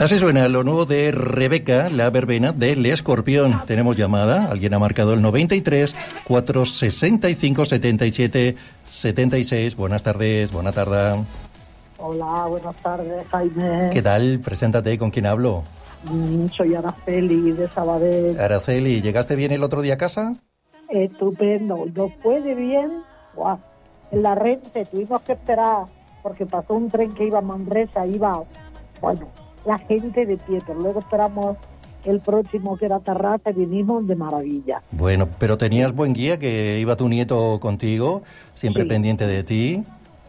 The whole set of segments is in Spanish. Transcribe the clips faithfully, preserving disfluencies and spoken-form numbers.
Así suena lo nuevo de Rebeca, la verbena del Escorpión. Tenemos llamada, alguien ha marcado el noventa y tres, cuatrocientos sesenta y cinco, setenta y siete, setenta y seis. Buenas tardes, buena tarde. Hola, buenas tardes, Jaime. ¿Qué tal? Preséntate, ¿con quién hablo? Mm, soy Araceli, de Sabadell. Araceli, ¿llegaste bien el otro día a casa? Estupendo, nos fue de bien. Guau. En la Renfe tuvimos que esperar porque pasó un tren que iba a Manresa, iba, bueno, la gente de pie, pero luego esperamos el próximo que era Terraza y vinimos de maravilla. Bueno, pero tenías buen guía, que iba tu nieto contigo, siempre Sí. pendiente de ti.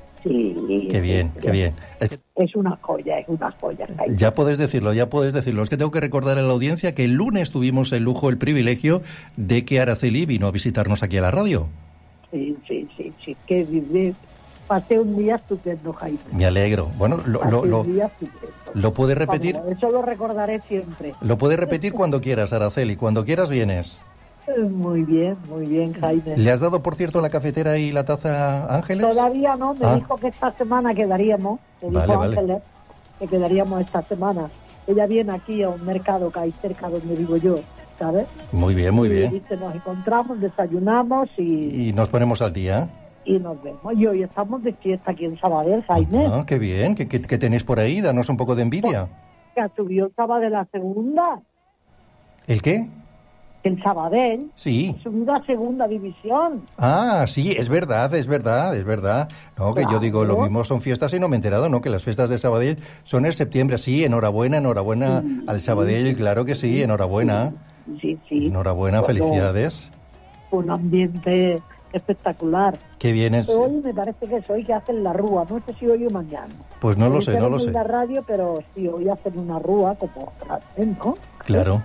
Sí. Qué bien, sí, qué bien. Es que Es una joya, es una joya, Jaime. ya puedes decirlo, ya puedes decirlo. Es que tengo que recordar a la audiencia que el lunes tuvimos el lujo, el privilegio de que Araceli vino a visitarnos aquí a la radio. Sí, sí, sí, sí, que viví. Pasé un día estupendo, Jaime. Me alegro. Bueno, lo, Pasé lo, lo, un día estupendo. lo puedes repetir, Vamos, eso lo recordaré siempre. lo puedes repetir cuando quieras, Araceli. Cuando quieras vienes. Muy bien, muy bien, Jaime. ¿Le has dado, por cierto, la cafetera y la taza a Ángeles? Todavía no, me Ah. dijo que esta semana quedaríamos, me Vale, dijo vale. Ángeles que quedaríamos esta semana. Ella viene aquí a un mercado que hay cerca donde vivo yo, ¿sabes? Muy bien, muy Y bien. dice, nos encontramos, desayunamos y, Y nos ponemos al día. y nos vemos. Y hoy estamos de fiesta aquí en Sabadell, Jaime. Ah, qué bien. ¿Qué, qué, qué tenéis por ahí? Danos un poco de envidia. Que subió el Sabadell la segunda, ¿El qué? el Sabadell Sí. subió a segunda división. Ah, sí, es verdad, es verdad, es verdad. No, que yo Claro. digo, lo mismo son fiestas y no me he enterado, ¿no? Que las fiestas de Sabadell son en septiembre. Sí, enhorabuena, enhorabuena Sí, al Sabadell, claro que sí, enhorabuena. Sí, sí. Enhorabuena, Bueno, felicidades. Un ambiente espectacular. Qué bien es. Hoy me parece que es hoy que hacen la rúa, no sé si hoy o mañana. Pues no lo Hoy sé, no lo tenemos sé. la radio, pero sí, hoy hacen una rúa como otra vez, ¿no? Claro,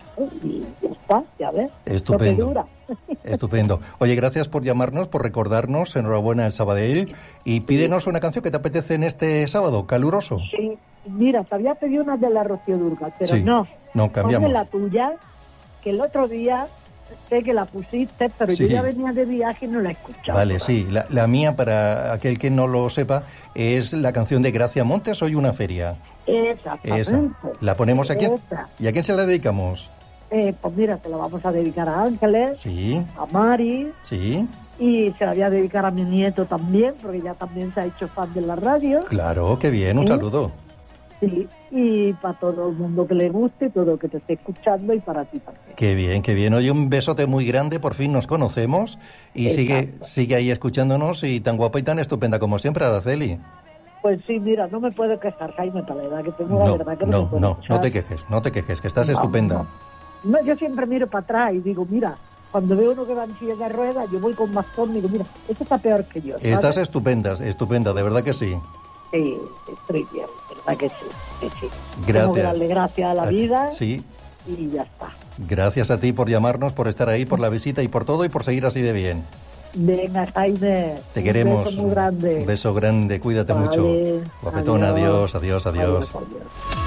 Y ya está, ya ves. Estupendo. Lo que dura. estupendo. Oye, gracias por llamarnos, por recordarnos, enhorabuena al Sabadell. Y pídenos una canción que te apetece en este sábado, caluroso. Sí, mira, te había pedido una de la Rocío Dúrcal, pero Sí, no. no, cambiamos. Ponme la tuya, que el otro día sé que la pusiste, pero Sí. yo ya venía de viaje y no la escuchaba. Vale, sí. La, la mía, para aquel que no lo sepa, es la canción de Gracia Montes, Hoy una feria. Exactamente. Esa. La ponemos aquí. Esa. ¿Y a quién se la dedicamos? Eh, pues mira, se la vamos a dedicar a Ángeles, Sí, a Mari, sí, y se la voy a dedicar a mi nieto también, porque ya también se ha hecho fan de la radio. claro, qué bien, un Sí. saludo. Sí, y para todo el mundo que le guste, todo el que te esté escuchando y para ti también. Qué bien, qué bien. Oye, un besote muy grande, por fin nos conocemos y Exacto. sigue sigue ahí escuchándonos y tan guapa y tan estupenda como siempre, Araceli. Pues sí, mira, no me puedo quejar, Jaime, para la edad que tengo, la No, verdad que no, no, me puedo no, quejar. no te quejes, no te quejes, que estás No, estupenda. no. No, yo siempre miro para atrás y digo, mira, cuando veo uno que va en silla de ruedas, yo voy con bastón y digo, mira, este está peor que yo, ¿sabes? Estás estupenda, estupenda, de verdad que sí. Sí, estoy bien, verdad que sí, que sí. Gracias. Tengo que darle gracias a la A- vida Sí, y ya está. gracias a ti por llamarnos, por estar ahí, por la visita y por todo y por seguir así de bien. Venga, Jaime. Te un queremos. beso muy grande. Un beso grande, cuídate Vale, mucho. Guapetón, adiós, adiós. adiós, adiós. Adiós, adiós.